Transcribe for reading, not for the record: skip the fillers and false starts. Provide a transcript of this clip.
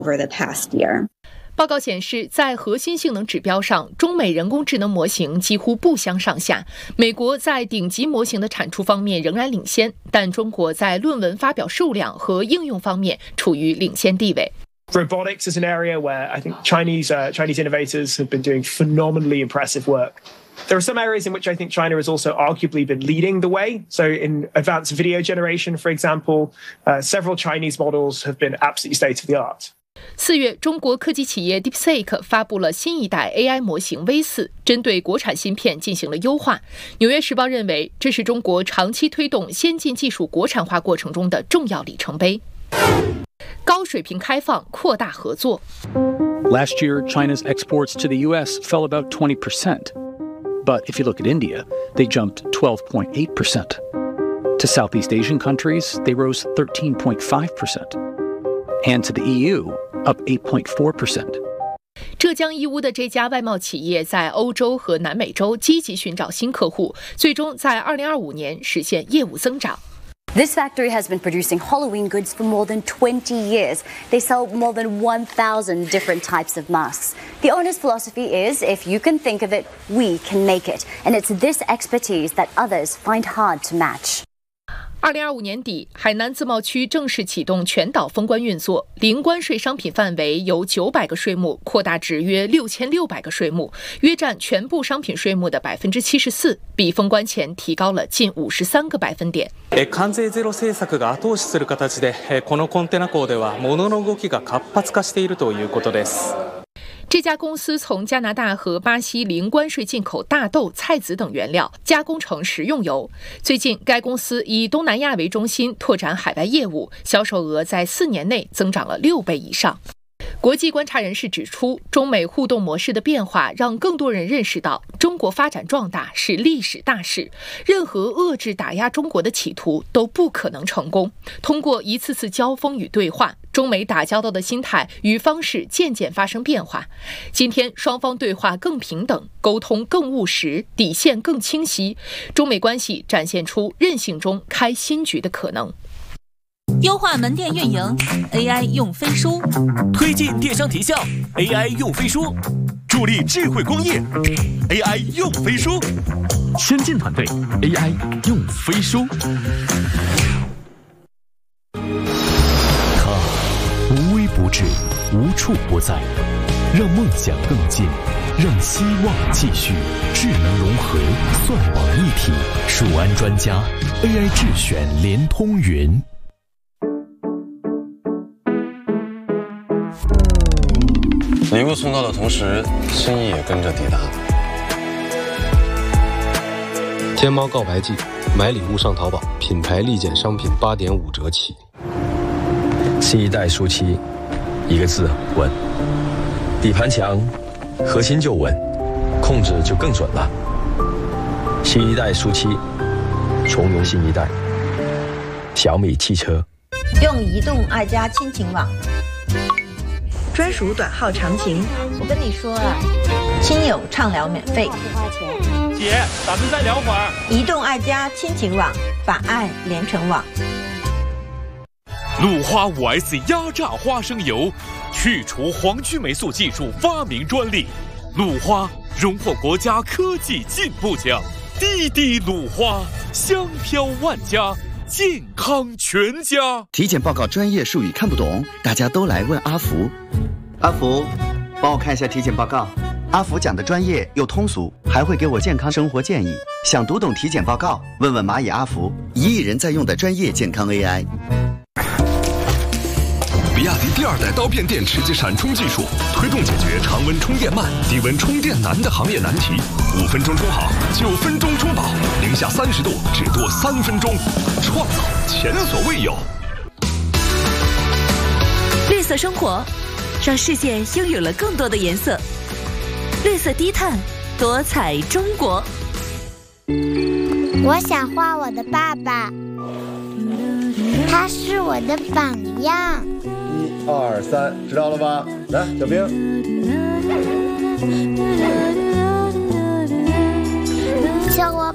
over the past year. 报告显示，在核心性能指标上，中美人工智能模型几乎不相上下。美国在顶级模型的产出方面仍然领先，但中国在论文发表数量和应用方面处于领先地位。 Robotics is an area where I think Chinese innovators have been doing phenomenally impressive work. There are some areas in which I think China has also arguably been leading the way. So in advanced video generation, for example, several Chinese models have been absolutely state of the art. 4月，中国科技企业 DeepSeek 发布了新一代 AI 模型 V4， 针对国产芯片进行了优化。纽约时报认为，这是中国长期推动先进技术国产化过程中的重要里程碑。高水平开放，扩大合作。 Last year, China's exports to the U.S. fell about 20%. But if you look at India, they jumped 12.8%. To Southeast Asian countries, they rose 13.5%.And to the EU, up 8.4%. 浙江义乌的这家外贸企业在欧洲和南美洲积极寻找新客户，最终在2025年实现业务增长。 This factory has been producing Halloween goods for more than 20 years. They sell more than 1,000 different types of masks. The owner's philosophy is, if you can think of it, we can make it. And it's this expertise that others find hard to match. 2025年底，海南自贸区正式启动全岛封关运作，零关税商品范围由900个税目扩大至约6600个税目，约占全部商品税目的74%，比封关前提高了近53个百分点。 関税ゼロ政策が後押しする形で、このコンテナ港では物の動きが活発化しているということです。 这家公司从加拿大和巴西零关税进口大豆、菜籽等原料，加工成食用油。最近，该公司以东南亚为中心拓展海外业务，销售额在4年内增长了6倍以上。国际观察人士指出，中美互动模式的变化让更多人认识到，中国发展壮大是历史大势，任何遏制打压中国的企图都不可能成功。通过一次次交锋与对话，中美打交道的心态与方式渐渐发生变化。今天，双方对话更平等，沟通更务实，底线更清晰，中美关系展现出韧性中开新局的可能。 优化门店运营 ，AI 用飞书； 推进电商提效 ，AI 用飞书；助力智慧工业 ，AI 用飞书；先进团队 ，AI 用飞书。它无微不至，无处不在，让梦想更近，让希望继续。智能融合，算网一体，数安专家 ，AI 智选联通云。 礼物送到的同时，心意也跟着抵达。 天猫告白季，买礼物上淘宝，品牌立减商品8.5折起。 新一代舒淇，一个字稳。底盘强，核心就稳，控制就更准了。新一代舒淇，从容新一代。小米汽车。 用移动爱家亲情网。 专属短号长情， 我跟你说了，亲友畅聊免费， 不花钱。 姐，咱们再聊会儿。 移动爱家亲情网，把爱连成网。 鲁花5S 压榨花生油，去除黄曲霉素技术发明专利。鲁花荣获国家科技进步奖，滴滴鲁花，香飘万家。健康全家。 体检报告专业术语看不懂，大家都来问阿福。阿福，帮我看一下体检报告。阿福讲的专业又通俗，还会给我健康生活建议。想读懂体检报告，问问蚂蚁阿福，1亿人在用的专业健康 AI。 比亚迪第2代刀片电池及闪充技术，推动解决常温充电慢、低温充电难的行业难题。5分钟充好，9分钟充饱，零下30度只多3分钟，创造前所未有。 绿色生活，让世界拥有了更多的颜色。绿色低碳，多彩中国。 我想画我的爸爸，他是我的榜样。 1、2、3，知道了吧？来，小兵。 叫我